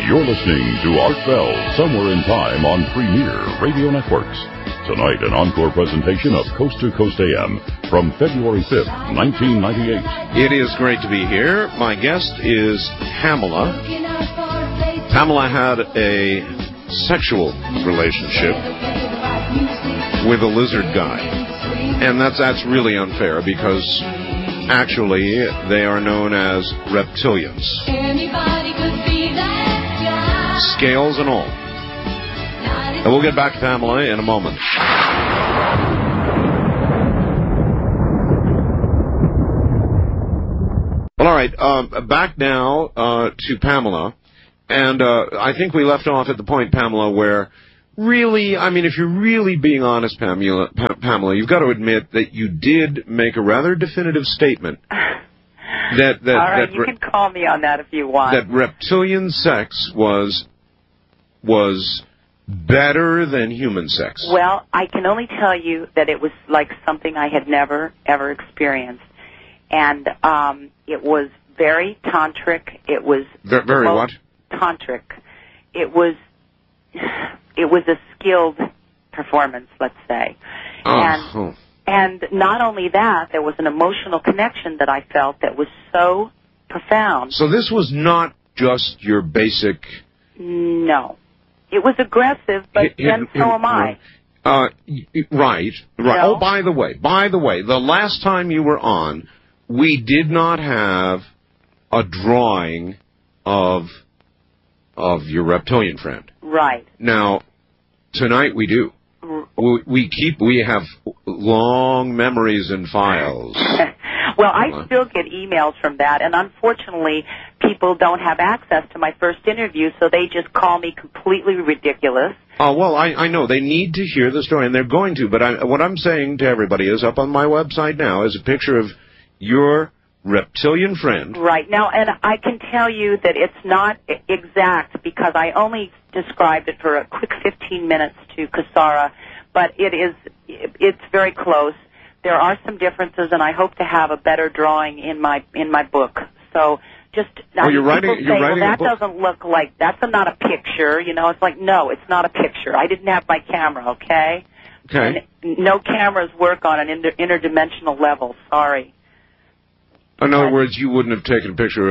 You're listening to Art Bell, Somewhere in Time on Premier Radio Networks. Tonight, an encore presentation of Coast to Coast AM from February 5th, 1998. It is great to be here. My guest is Pamela. Pamela had a sexual relationship with a lizard guy. And that's really unfair because actually they are known as reptilians. Scales and all. And we'll get back to Pamela in a moment. Well, all right. Back now to Pamela. And I think we left off at the point, Pamela, where really, I mean, if you're really being honest, Pamela, you've got to admit that you did make a rather definitive statement. All right, you can call me on that if you want. That reptilian sex was better than human sex. Well, I can only tell you that it was like something I had never, ever experienced. And it was very tantric. It was... Very what? Tantric. It was a skilled performance, let's say. And not only that, there was an emotional connection that I felt that was so profound. So this was not just your basic... No. It was aggressive, but then so am I. Right. No. Oh, by the way, the last time you were on, we did not have a drawing of your reptilian friend. Right. Now, tonight we do. We have long memories and files. Well, I still get emails from that, and unfortunately, people don't have access to my first interview, so they just call me completely ridiculous. Oh, well, I know. They need to hear the story, and they're going to, but what I'm saying to everybody is up on my website now is a picture of your reptilian friend. Right. Now, and I can tell you that it's not exact because I only described it for a quick 15 minutes to Kasara, but it's very close. There are some differences, and I hope to have a better drawing in my book. So just you're writing that doesn't look like that's not a picture. You know, it's like no, it's not a picture. I didn't have my camera. Okay. Okay. And no cameras work on an interdimensional level. Sorry. In other words, you wouldn't have taken a picture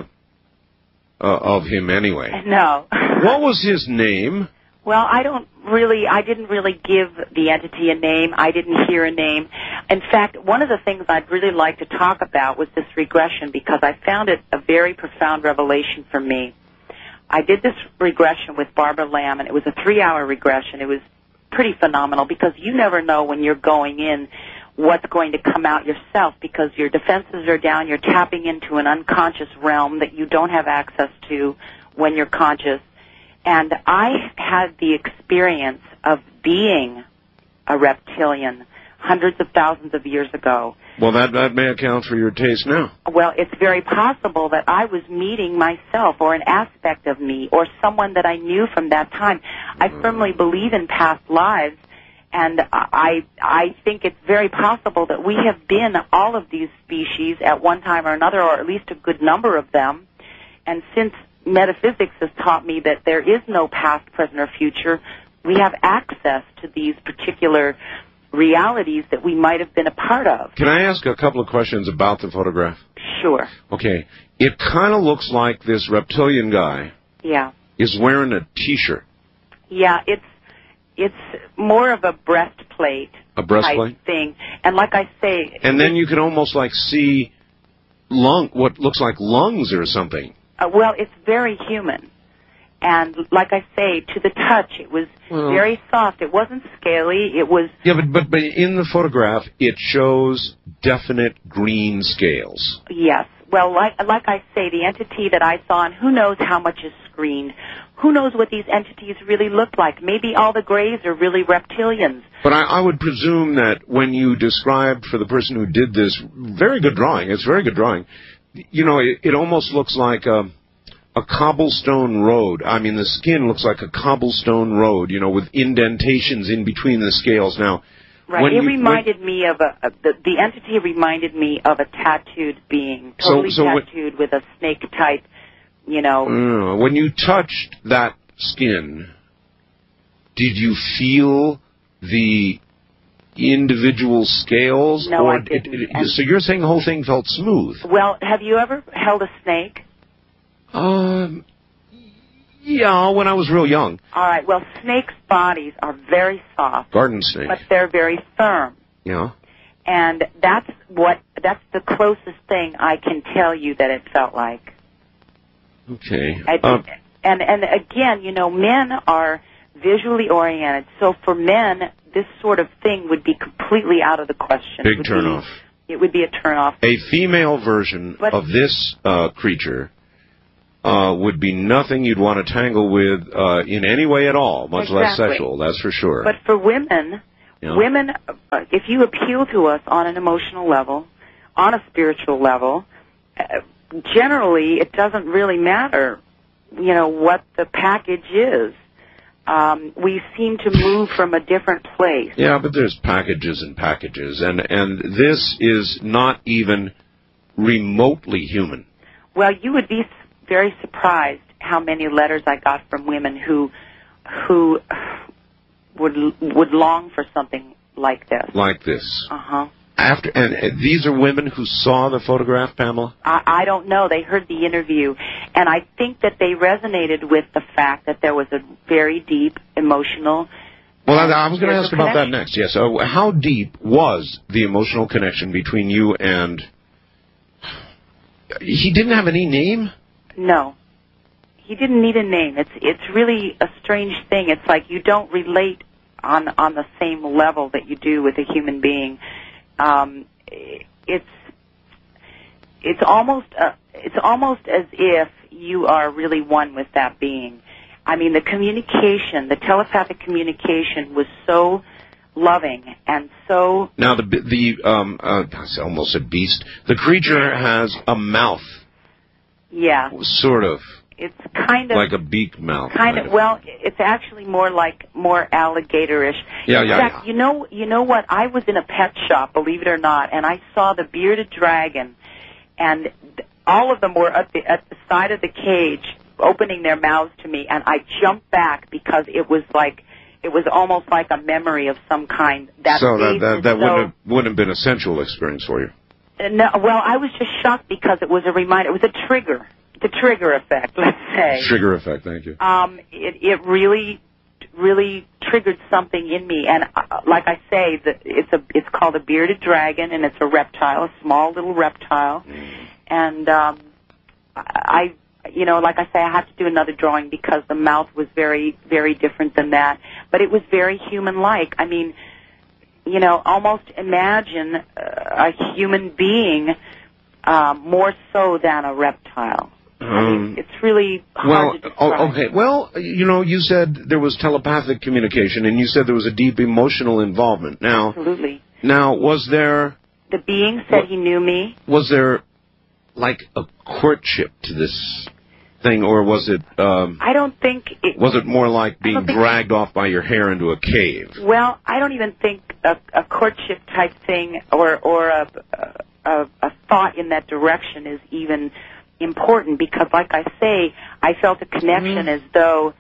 of him anyway. No. What was his name? Well, I didn't really give the entity a name. I didn't hear a name. In fact, one of the things I'd really like to talk about was this regression because I found it a very profound revelation for me. I did this regression with Barbara Lamb, and it was a 3-hour regression. It was pretty phenomenal because you never know when you're going in what's going to come out yourself because your defenses are down. You're tapping into an unconscious realm that you don't have access to when you're conscious. And I had the experience of being a reptilian hundreds of thousands of years ago. Well, that may account for your taste now. Well, it's very possible that I was meeting myself or an aspect of me or someone that I knew from that time. I firmly believe in past lives, and I think it's very possible that we have been all of these species at one time or another, or at least a good number of them. And since metaphysics has taught me that there is no past, present, or future, we have access to these particular realities that we might have been a part of. Can I ask a couple of questions about the photograph? Sure. Okay. It kind of looks like this reptilian guy is wearing a T-shirt. Yeah, it's more of a breastplate type thing. And like I say... And then you can almost like see what looks like lungs or something. Well, it's very human. And like I say, to the touch, it was very soft. It wasn't scaly. It was... Yeah, but in the photograph, it shows definite green scales. Yes. Well, like I say, the entity that I saw, and who knows how much is screened, who knows what these entities really look like. Maybe all the grays are really reptilians. But I would presume that when you described for the person who did this, very good drawing, it's a very good drawing, you know, it almost looks like a cobblestone road. I mean, the skin looks like a cobblestone road, you know, with indentations in between the scales. Now, right. It reminded me of the entity reminded me of a tattooed being, totally tattooed with a snake-type you know. When you touched that skin, did you feel the individual scales? No, or I didn't. So you're saying the whole thing felt smooth? Well, have you ever held a snake? Yeah, when I was real young. All right. Well, snakes' bodies are very soft. Garden snake. But they're very firm. Yeah. And that's the closest thing I can tell you that it felt like. Okay. And again, you know, men are visually oriented, so for men, this sort of thing would be completely out of the question. Big turnoff. It would be a turnoff. A female version of this creature would be nothing you'd want to tangle with in any way at all, much less sexual, that's for sure. But for women, if you appeal to us on an emotional level, on a spiritual level, generally it doesn't really matter, you know, what the package is. We seem to move from a different place. Yeah, but there's packages and packages, and this is not even remotely human. Well, you would be very surprised how many letters I got from women who would long for something like this. Like this. Uh-huh. And these are women who saw the photograph, Pamela? I don't know. They heard the interview, and I think that they resonated with the fact that there was a very deep emotional. Well, I was going to ask about that connection. next. Yes. So, how deep was the emotional connection between you and? He didn't have any name? No, he didn't need a name. It's really a strange thing. It's like you don't relate on the same level that you do with a human being. It's almost as if you are really one with that being. I mean, the communication, the telepathic communication, was so loving and so. Now I almost said beast. The creature has a mouth. Yeah. Sort of. It's kind of like a beak mouth. Kind of. Well, it's actually more alligatorish. Yeah, in fact, you know what? I was in a pet shop, believe it or not, and I saw the bearded dragon, and all of them were at the side of the cage, opening their mouths to me, and I jumped back because it was almost like a memory of some kind. That wouldn't have been a sensual experience for you. No, well, I was just shocked because it was a reminder. It was a trigger. The trigger effect, let's say. Trigger effect, thank you. It really triggered something in me, and like I say, it's called a bearded dragon, and it's a reptile, a small little reptile, and like I say, I have to do another drawing because the mouth was very, very different than that, but it was very human-like. I mean, you know, almost imagine a human being more so than a reptile. I mean, it's really hard to describe. Okay. Well, you know, you said there was telepathic communication, and you said there was a deep emotional involvement. Now, absolutely. Now, was there... The being said he knew me. Was there, like, a courtship to this thing, or was it... I don't think... Was it more like being dragged off by your hair into a cave? Well, I don't even think a courtship type thing or a thought in that direction is even important, because like I say, I felt a connection as though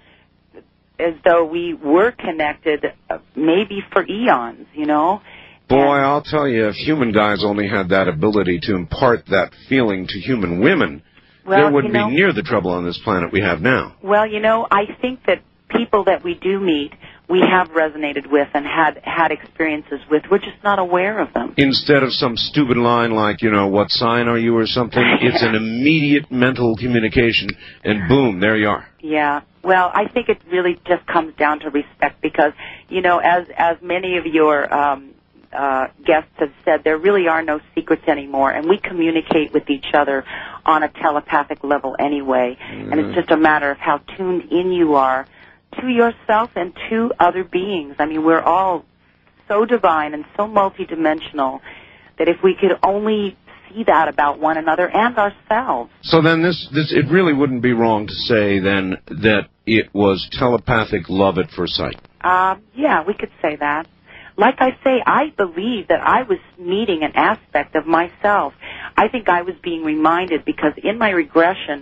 we were connected maybe for eons, you know. Boy, I'll tell you, if human guys only had that ability to impart that feeling to human women, there wouldn't be near the trouble on this planet we have now. Well, you know, I think that people that we do meet, we have resonated with and had experiences with. We're just not aware of them. Instead of some stupid line like, you know, what sign are you or something, it's an immediate mental communication, and boom, there you are. Yeah. Well, I think it really just comes down to respect because, you know, as many of your guests have said, there really are no secrets anymore, and we communicate with each other on a telepathic level anyway, and it's just a matter of how tuned in you are to yourself and to other beings. I mean, we're all so divine and so multidimensional that if we could only see that about one another and ourselves. So then it really wouldn't be wrong to say then that it was telepathic love at first sight. Yeah, we could say that. Like I say, I believe that I was meeting an aspect of myself. I think I was being reminded because in my regression,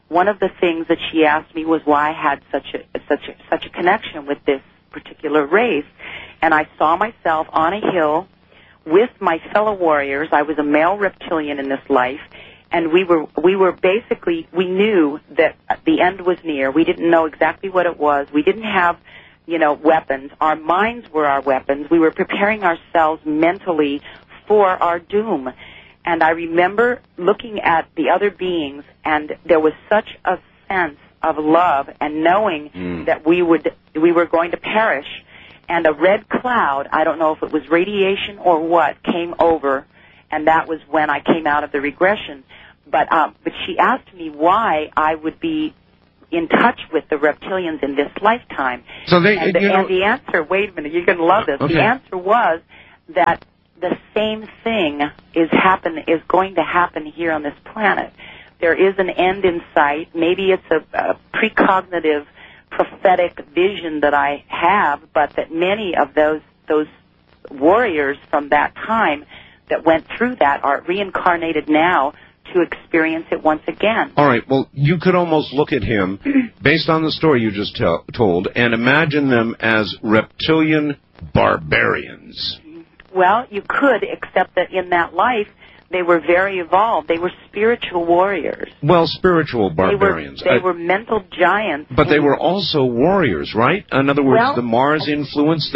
one of the things that she asked me was why I had such a connection with this particular race. And I saw myself on a hill with my fellow warriors. I was a male reptilian in this life, and we were basically, we knew that the end was near. We didn't know exactly what it was. We didn't have, weapons. Our minds were our weapons. We were preparing ourselves mentally for our doom. And I remember looking at the other beings, and there was such a sense of love and knowing that we were going to perish. And a red cloud, I don't know if it was radiation or what, came over, and that was when I came out of the regression. But she asked me why I would be in touch with the reptilians in this lifetime. So and the answer, wait a minute, you're going to love this. Okay. The answer was that the same thing is going to happen here on this planet. There is an end in sight. Maybe it's a precognitive, prophetic vision that I have, but that many of those warriors from that time that went through that are reincarnated now to experience it once again. All right. Well, you could almost look at him, based on the story you just told, and imagine them as reptilian barbarians. Well, you could, except that in that life, they were very evolved. They were spiritual warriors. Well, spiritual barbarians. They were mental giants. But they were also warriors, right? In other words, the Mars influence,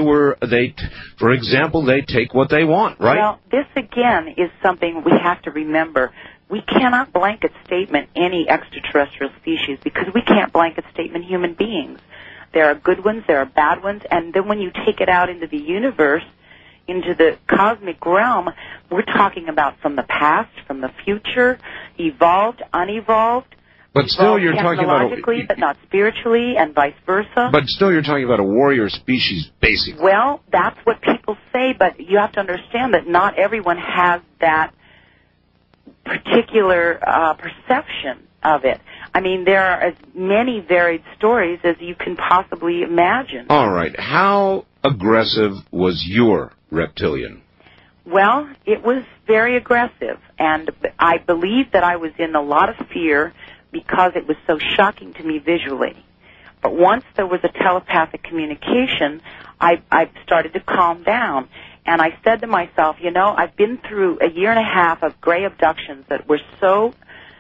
for example, they take what they want, right? Well, this again is something we have to remember. We cannot blanket statement any extraterrestrial species because we can't blanket statement human beings. There are good ones, there are bad ones, and then when you take it out into the universe, into the cosmic realm, we're talking about from the past, from the future, evolved, unevolved. But still you're talking about... technologically, but not spiritually, and vice versa. But still you're talking about a warrior species, basically. Well, that's what people say, but you have to understand that not everyone has that particular perception of it. I mean, there are as many varied stories as you can possibly imagine. All right. How aggressive was your reptilian? Well, it was very aggressive, and I believe that I was in a lot of fear because it was so shocking to me visually. But once there was a telepathic communication, I started to calm down. And I said to myself, I've been through a year and a half of gray abductions that were so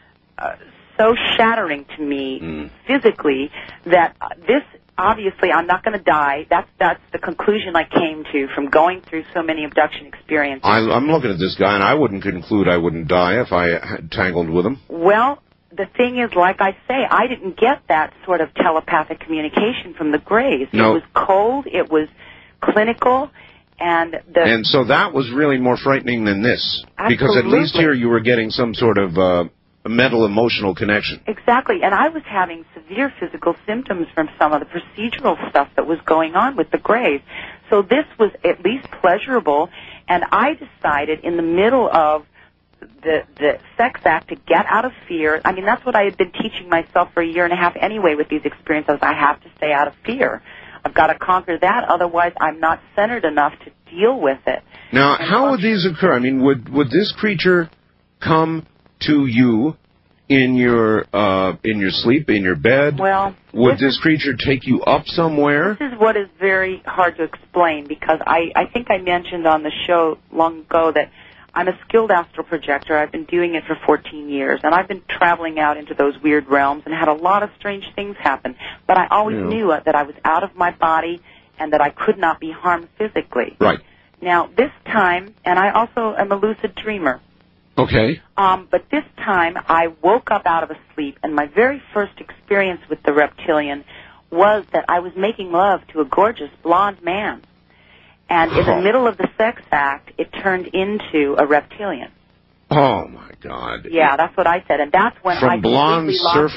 shattering to me physically that this, obviously, I'm not going to die. That's the conclusion I came to from going through so many abduction experiences. I'm looking at this guy, and I wouldn't conclude I wouldn't die if I had tangled with him. Well, the thing is, like I say, I didn't get that sort of telepathic communication from the Greys. No. It was cold, it was clinical, and so that was really more frightening than this. Absolutely. Because at least here you were getting some sort of mental, emotional connection. Exactly, and I was having severe physical symptoms from some of the procedural stuff that was going on with the Greys. So this was at least pleasurable, and I decided in the middle of the sex act to get out of fear. I mean, that's what I had been teaching myself for a year and a half anyway with these experiences. I have to stay out of fear. I've got to conquer that, otherwise I'm not centered enough to deal with it. Now, how would these occur? I mean, would this creature come to you in your sleep, in your bed? Well, would this creature take you up somewhere? This is what is very hard to explain, because I think I mentioned on the show long ago that I'm a skilled astral projector. I've been doing it for 14 years, and I've been traveling out into those weird realms and had a lot of strange things happen. But I always knew that I was out of my body and that I could not be harmed physically. Right. Now, this time, and I also am a lucid dreamer. Okay. But this time, I woke up out of a sleep, and my very first experience with the reptilian was that I was making love to a gorgeous blonde man. And in the middle of the sex act, it turned into a reptilian. Oh, my God. Yeah, that's what I said. And that's when from blonde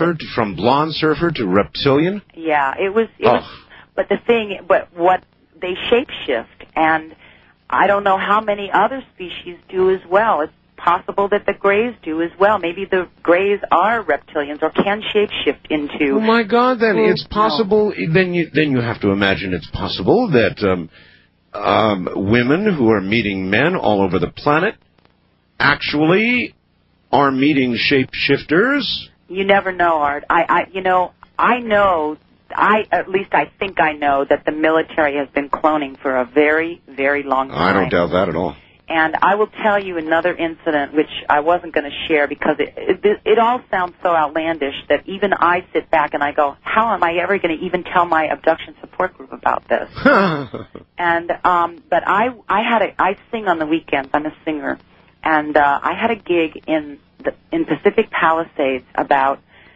surfer to reptilian? Yeah, it was but what they shapeshift, and I don't know how many other species do as well. It's possible that the Greys do as well. Maybe the Greys are reptilians or can shapeshift into... Oh, my God, then it's possible. No. Then you have to imagine it's possible that women who are meeting men all over the planet actually are meeting shapeshifters. You never know, Art. At least I think I know that the military has been cloning for a very, very long time. I don't doubt that at all. And I will tell you another incident, which I wasn't going to share because it all sounds so outlandish that even I sit back and I go, how am I ever going to even tell my abduction support group about this? But I sing on the weekends. I'm a singer. And I had a gig in Pacific Palisades about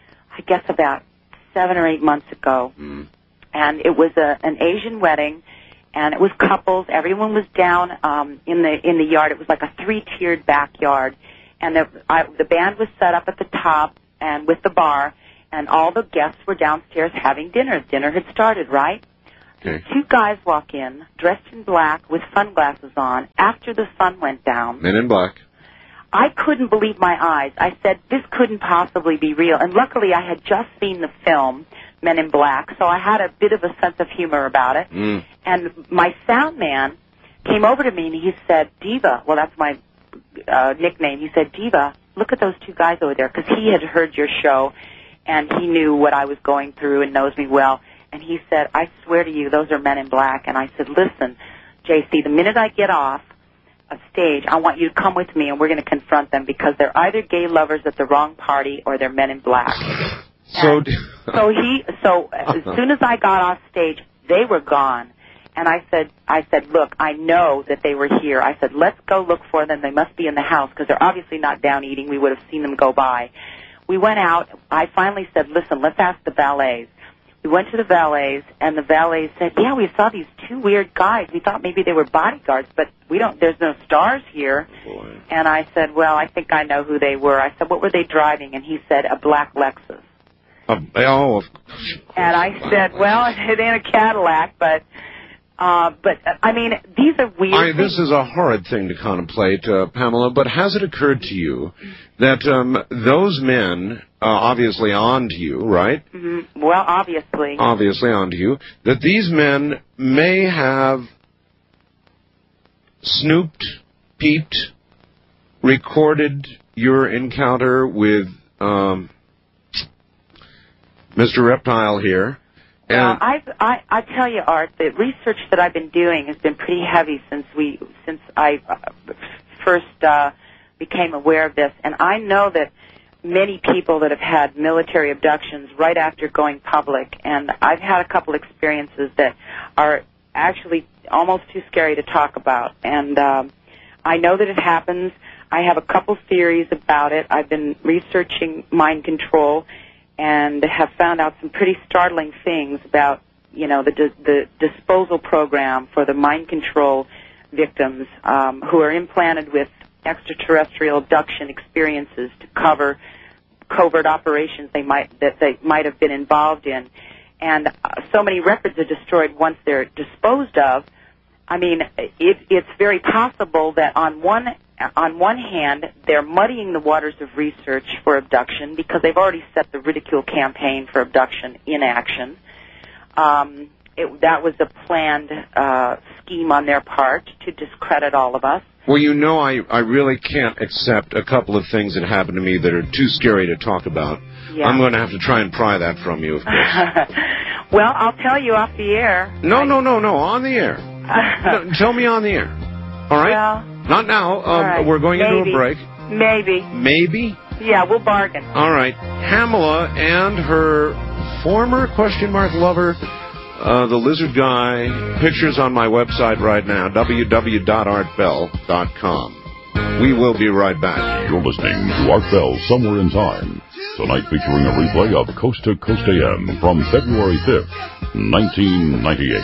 7 or 8 months ago. Mm. And it was an Asian wedding. And it was couples. Everyone was down in the yard. It was like a 3-tiered backyard, and the band was set up at the top and with the bar, and all the guests were downstairs having dinner. Dinner had started, right? Okay. 2 guys walk in, dressed in black with sunglasses on. After the sun went down, Men in Black. I couldn't believe my eyes. I said, "This couldn't possibly be real." And luckily, I had just seen the film Men in Black, so I had a bit of a sense of humor about it. Mm. And my sound man came over to me and he said, "Diva," well, that's my nickname. He said, "Diva, look at those 2 guys over there," because he had heard your show and he knew what I was going through and knows me well. And he said, "I swear to you, those are Men in Black." And I said, "Listen, JC, the minute I get off a stage, I want you to come with me and we're going to confront them because they're either gay lovers at the wrong party or they're Men in Black." So as soon as I got off stage, they were gone. And I said, "Look, I know that they were here." I said, "Let's go look for them. They must be in the house because they're obviously not down eating. We would have seen them go by." We went out. I finally said, "Listen, let's ask the valets." We went to the valets, and the valets said, "Yeah, we saw these 2 weird guys. We thought maybe they were bodyguards, but there's no stars here." Boy. And I said, "Well, I think I know who they were." I said, "What were they driving?" And he said, "A black Lexus." Of course. And I said, "Well, it ain't a Cadillac, but I mean, these are weird. This is a horrid thing to contemplate, Pamela. But has it occurred to you that those men, obviously onto you, right? Mm-hmm. Well, obviously onto you, that these men may have snooped, peeped, recorded your encounter with Mr. Reptile here? Well, I tell you, Art, the research that I've been doing has been pretty heavy since I first became aware of this, and I know that many people that have had military abductions right after going public, and I've had a couple experiences that are actually almost too scary to talk about, and I know that it happens. I have a couple theories about it. I've been researching mind control and have found out some pretty startling things about, the disposal program for the mind control victims who are implanted with extraterrestrial abduction experiences to cover covert operations they might have been involved in. And so many records are destroyed once they're disposed of. I mean, it's very possible that on one hand, they're muddying the waters of research for abduction because they've already set the ridicule campaign for abduction in action. That was a planned scheme on their part to discredit all of us. Well, I really can't accept a couple of things that happened to me that are too scary to talk about. Yeah. I'm going to have to try and pry that from you, of course. Well, I'll tell you off the air. No, on the air. Tell me on the air. All right? Well, not now. Right. We're going into a break. Maybe? Maybe? Yeah, we'll bargain. All right. Pamela and her former lover, the lizard guy, pictures on my website right now, www.artbell.com. We will be right back. You're listening to Art Bell Somewhere in Time. Tonight featuring a replay of Coast to Coast AM from February 5th, 1998.